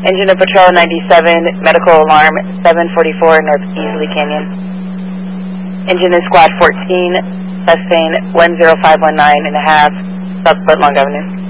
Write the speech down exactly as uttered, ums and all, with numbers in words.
Engine of Patrol ninety-seven, medical alarm seven forty-four North Easley Canyon. Engine is Squad fourteen, sustain one zero five one nine and a half, South Foot Long Avenue.